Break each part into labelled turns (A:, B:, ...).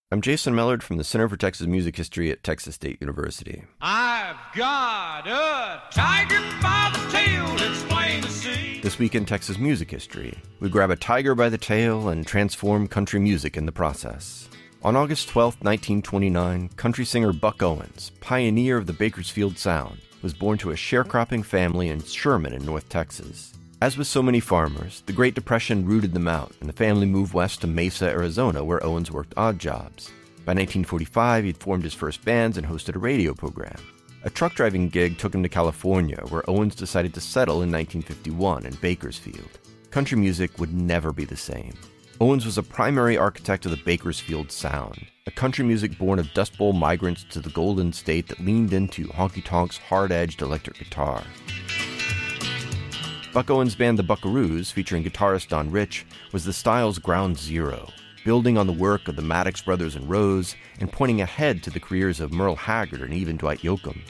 A: I'm Jason Mellard from the Center for Texas Music History at Texas State University.
B: I've got a tiger by the tail, it's plain to see.
A: This week in Texas Music History, we grab a tiger by the tail and transform country music in the process. On August 12, 1929, country singer Buck Owens, pioneer of the Bakersfield Sound, was born to a sharecropping family in Sherman in North Texas. As with so many farmers, the Great Depression rooted them out, and the family moved west to Mesa, Arizona, where Owens worked odd jobs. By 1945, he'd formed his first bands and hosted a radio program. A truck driving gig took him to California, where Owens decided to settle in 1951 in Bakersfield. Country music would never be the same. Owens was a primary architect of the Bakersfield Sound, a country music born of Dust Bowl migrants to the Golden State that leaned into honky-tonk's hard-edged electric guitar. Buck Owens' band The Buckaroos, featuring guitarist Don Rich, was the style's ground zero, building on the work of the Maddox Brothers and Rose and pointing ahead to the careers of Merle Haggard and even Dwight Yoakam.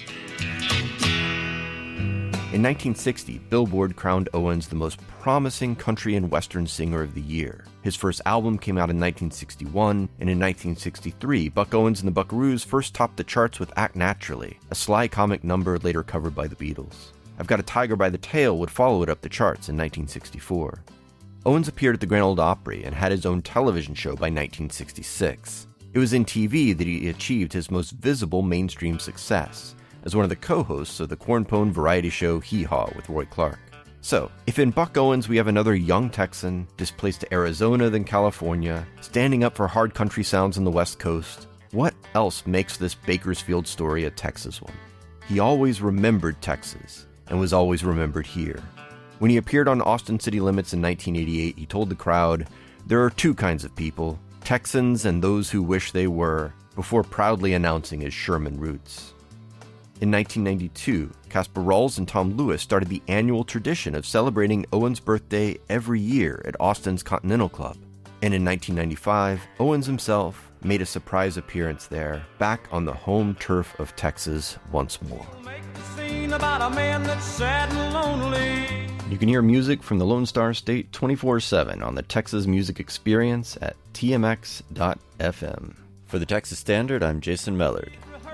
A: In 1960, Billboard crowned Owens the most promising country and western singer of the year. His first album came out in 1961, and in 1963, Buck Owens and the Buckaroos first topped the charts with Act Naturally, a sly comic number later covered by the Beatles. I've Got a Tiger by the Tail would follow it up the charts in 1964. Owens appeared at the Grand Ole Opry and had his own television show by 1966. It was in TV that he achieved his most visible mainstream success, as one of the co-hosts of the cornpone variety show Hee Haw with Roy Clark. So, if in Buck Owens we have another young Texan, displaced to Arizona then California, standing up for hard country sounds on the West Coast, what else makes this Bakersfield story a Texas one? He always remembered Texas, and was always remembered here. When he appeared on Austin City Limits in 1988, he told the crowd, "There are two kinds of people, Texans and those who wish they were," before proudly announcing his Sherman roots. In 1992, Casper Rawls and Tom Lewis started the annual tradition of celebrating Owens' birthday every year at Austin's Continental Club. And in 1995, Owens himself made a surprise appearance there, back on the home turf of Texas once more.
B: About a man that's sad and lonely.
A: You can hear music from the Lone Star State 24/7 on the Texas Music Experience at tmx.fm. For the Texas Standard, I'm Jason Mellard.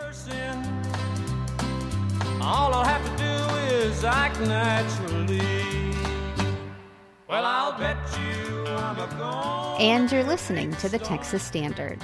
B: All I'll have to do is act naturally. Well, I'll bet you I'm a gone.
C: And you're listening to the Texas Standard.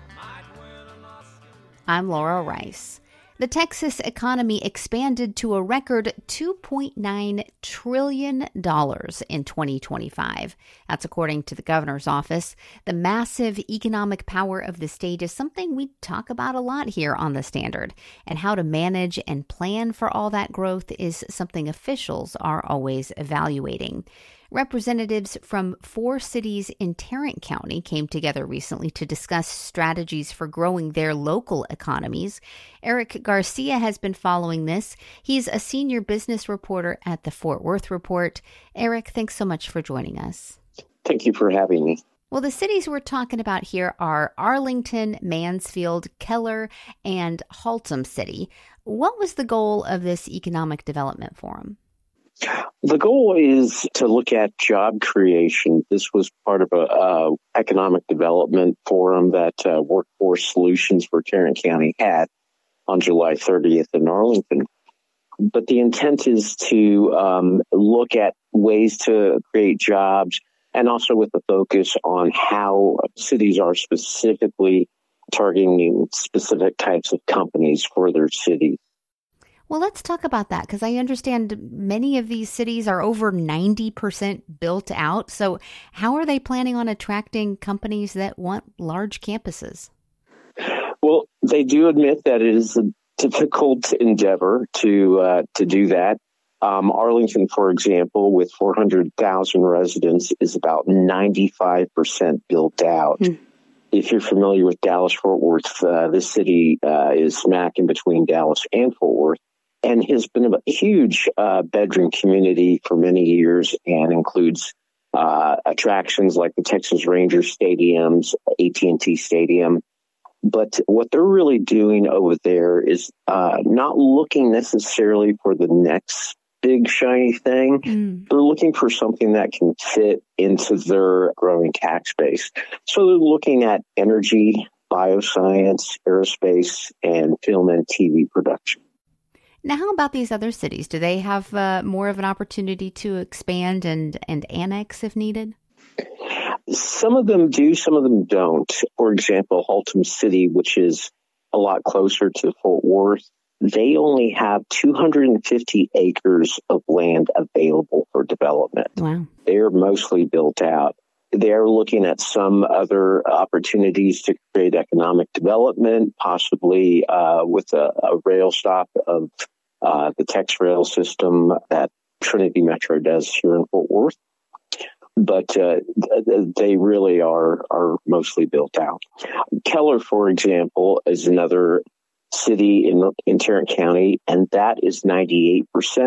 C: I'm Laura Rice. The Texas economy expanded to a record $2.9 trillion in 2025. That's according to the governor's office. The massive economic power of the state is something we talk about a lot here on the Standard. And how to manage and plan for all that growth is something officials are always evaluating. Representatives from 4 cities in Tarrant County came together recently to discuss strategies for growing their local economies. Eric Garcia has been following this. He's a senior business reporter at the Fort Worth Report. Eric, thanks so much for joining us.
D: Thank you for having me.
C: Well, the cities we're talking about here are Arlington, Mansfield, Keller, and Haltom City. What was the goal of this economic development forum?
D: The goal is to look at job creation. This was part of a economic development forum that Workforce Solutions for Tarrant County had on July 30th in Arlington. But the intent is to look at ways to create jobs, and also with the focus on how cities are specifically targeting specific types of companies for their cities.
C: Well, let's talk about that, because I understand many of these cities are over 90% built out. So how are they planning on attracting companies that want large campuses?
D: Well, they do admit that it is a difficult endeavor to do that. Arlington, for example, with 400,000 residents, is about 95% built out. If you're familiar with Dallas-Fort Worth, this city is smack in between Dallas and Fort Worth, and has been a huge bedroom community for many years, and includes attractions like the Texas Rangers stadiums, AT&T Stadium. But what they're really doing over there is not looking necessarily for the next big shiny thing. They're looking for something that can fit into their growing tax base. So they're looking at energy bioscience, aerospace, and film and TV production.
C: Now, how about these other cities? Do they have more of an opportunity to expand and annex if needed?
D: Some of them do, some of them don't. For example, Haltom City, which is a lot closer to Fort Worth, they only have 250 acres of land available for development.
C: Wow.
D: They're mostly built out. They're looking at some other opportunities to create economic development, possibly with a rail stop of the Tex rail system that Trinity Metro does here in Fort Worth. But they really are mostly built out. Keller, for example, is another city in Tarrant County, and that is 98%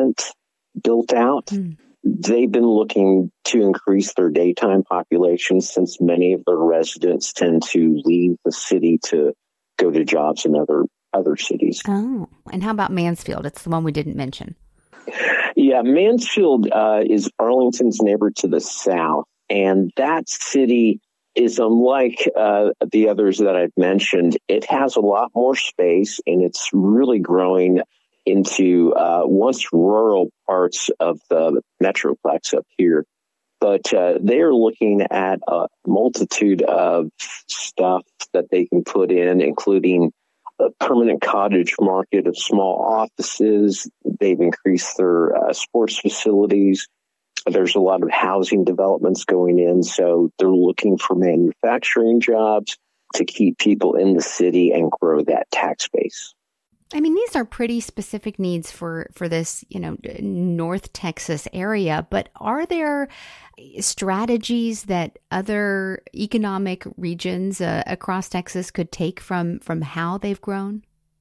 D: built out. They've been looking to increase their daytime population since many of their residents tend to leave the city to go to jobs in other cities.
C: Oh, and how about Mansfield? It's the one we didn't mention.
D: Yeah, Mansfield is Arlington's neighbor to the south, and that city is unlike the others that I've mentioned. It has a lot more space, and it's really growing into once rural parts of the Metroplex up here. But they are looking at a multitude of stuff that they can put in, including a permanent cottage market of small offices. They've increased their sports facilities. There's a lot of housing developments going in, so they're looking for manufacturing jobs to keep people in the city and grow that tax base.
C: I mean, these are pretty specific needs for this, North Texas area, but are there strategies that other economic regions across Texas could take from how they've grown?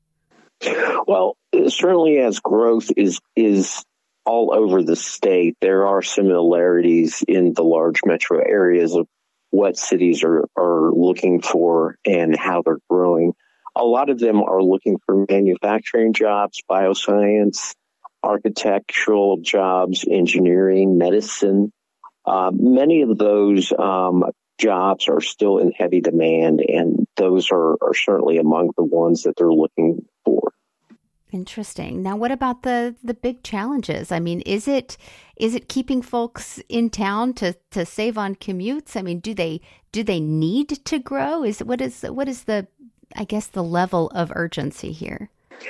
D: Well, certainly as growth is all over the state, there are similarities in the large metro areas of what cities are looking for and how they're growing. A lot of them are looking for manufacturing jobs, bioscience, architectural jobs, engineering, medicine. Many of those jobs are still in heavy demand, and those are certainly among the ones that they're looking for.
C: Interesting. Now, what about the big challenges? I mean, is it keeping folks in town to save on commutes? I mean, do they need to grow? What is the level of urgency here?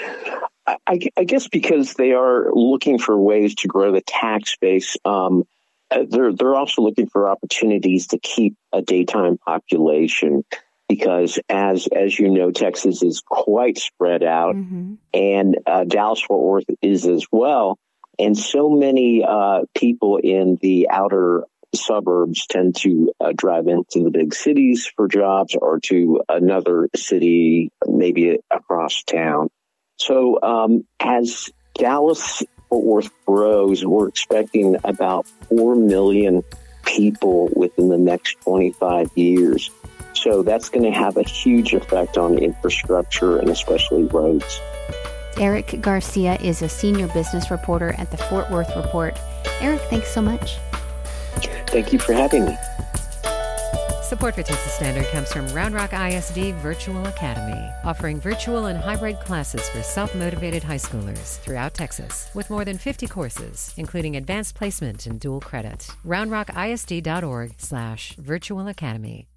D: I guess because they are looking for ways to grow the tax base. They're also looking for opportunities to keep a daytime population. Because as you know, Texas is quite spread out, and Dallas-Fort Worth is as well. And so many people in the outer suburbs tend to drive into the big cities for jobs or to another city, maybe across town. So as Dallas-Fort Worth grows, we're expecting about 4 million people within the next 25 years. So that's going to have a huge effect on infrastructure and especially roads.
C: Eric Garcia is a senior business reporter at the Fort Worth Report. Eric, thanks so much.
D: Thank you for having me.
E: Support for Texas Standard comes from Round Rock ISD Virtual Academy, offering virtual and hybrid classes for self-motivated high schoolers throughout Texas, with more than 50 courses, including advanced placement and dual credit. RoundRockISD.org/virtual academy.